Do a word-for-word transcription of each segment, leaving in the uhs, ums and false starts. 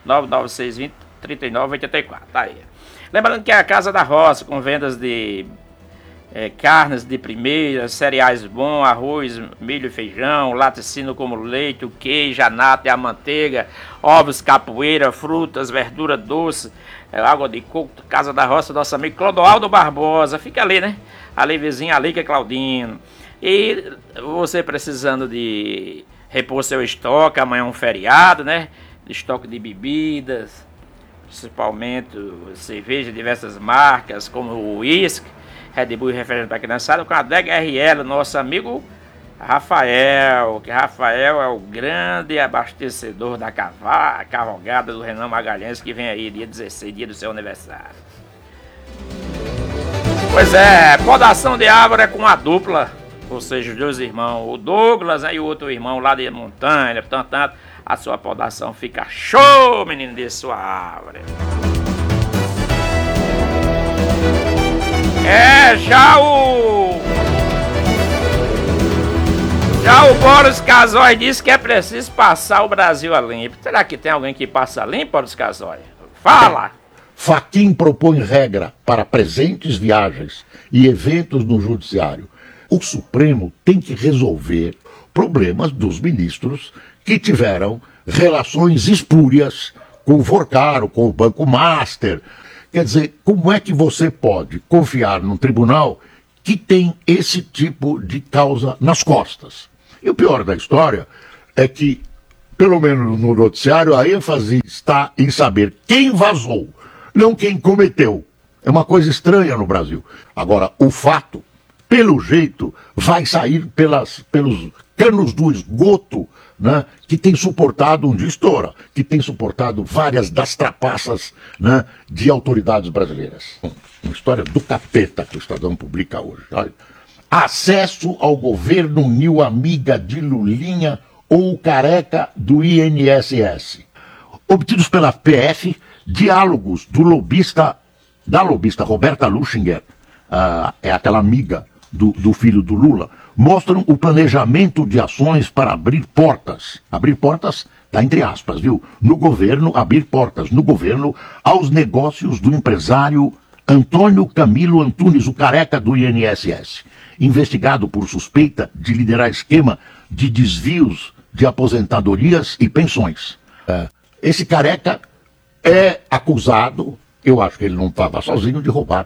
nove nove seis dois zero, três nove oito quatro. Tá aí. Lembrando que é a Casa da Roça, com vendas de é, carnes de primeira, cereais bons, arroz, milho e feijão, laticínio como leite, o queijo, a nata e a manteiga, ovos, capoeira, frutas, verdura doce, é, água de coco. Casa da Roça, nosso amigo Clodoaldo Barbosa. Fica ali, né? Ali vizinho, ali que é Claudino. E você precisando de repor seu estoque, amanhã é um feriado, né? Estoque de bebidas, principalmente cerveja de diversas marcas, como o uísque, Red Bull e refrigerante para criançada, com a Adega R L, nosso amigo Rafael, que Rafael é o grande abastecedor da cava, cavalgada do Renan Magalhães, que vem aí dia dezesseis, dia do seu aniversário. Pois é, podação de árvore é com a dupla, ou seja, os dois irmãos, o Douglas, né, e o outro irmão lá de montanha, portanto, a sua podação fica show, menino, de sua árvore. É, já o... Já o Boris Casoy disse que é preciso passar o Brasil a limpo. Será que tem alguém que passa limpo, Boris Casoy? Fala! Fachin propõe regra para presentes, viagens e eventos no judiciário. O Supremo tem que resolver problemas dos ministros que tiveram relações espúrias com o Forcaro, com o Banco Master. Quer dizer, como é que você pode confiar num tribunal que tem esse tipo de causa nas costas? E o pior da história é que, pelo menos no noticiário, a ênfase está em saber quem vazou, não quem cometeu. É uma coisa estranha no Brasil. Agora, o fato, pelo jeito, vai sair pelas, pelos canos do esgoto, né, que tem suportado, um dia estoura, que tem suportado várias das trapaças, né, de autoridades brasileiras. Uma história do capeta que o Estadão publica hoje. Olha. Acesso ao governo Nil Amiga de Lulinha ou Careca do I N S S. Obtidos pela P F, diálogos do lobista, da lobista Roberta Luchinger, uh, é aquela amiga do, do filho do Lula, mostram o planejamento de ações para abrir portas. Abrir portas, tá entre aspas, viu? No governo, abrir portas no governo aos negócios do empresário Antônio Camilo Antunes, o Careca do I N S S, investigado por suspeita de liderar esquema de desvios de aposentadorias e pensões. É, esse Careca é acusado, eu acho que ele não estava sozinho, de roubar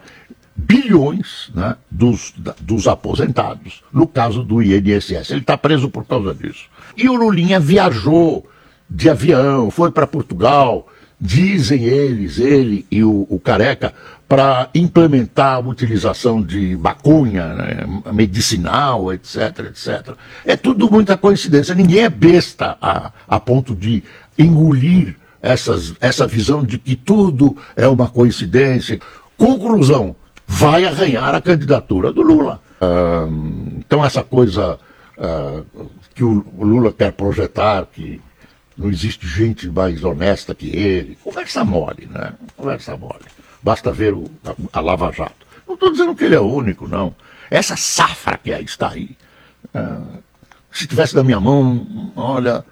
bilhões, né, dos, dos aposentados, no caso do I N S S. Ele está preso por causa disso. E o Lulinha viajou de avião, foi para Portugal, dizem eles, ele e o, o Careca, para implementar a utilização de maconha, né, medicinal, etc, etcétera. É tudo muita coincidência. Ninguém é besta a, a ponto de engolir essas, essa visão de que tudo é uma coincidência. Conclusão, vai arranhar a candidatura do Lula. Ah, então essa coisa ah, que o, o Lula quer projetar, que não existe gente mais honesta que ele, conversa mole, né? Conversa mole. Basta ver o, a, a Lava Jato. Não estou dizendo que ele é o único, não. Essa safra que aí está aí, ah, se tivesse na minha mão, olha...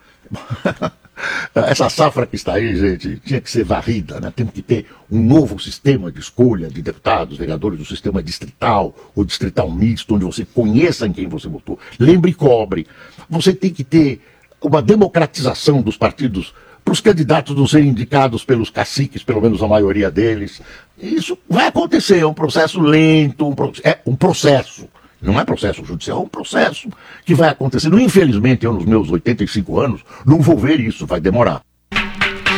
Essa safra que está aí, gente, tinha que ser varrida, né? Tem que ter um novo sistema de escolha de deputados, vereadores do sistema distrital ou distrital misto, onde você conheça em quem você votou. Lembre e cobre. Você tem que ter uma democratização dos partidos para os candidatos não serem indicados pelos caciques, pelo menos a maioria deles. Isso vai acontecer, é um processo lento, um pro... é um processo. Não é processo judicial, é um processo que vai acontecendo. Infelizmente, eu nos meus oitenta e cinco anos, não vou ver isso, vai demorar.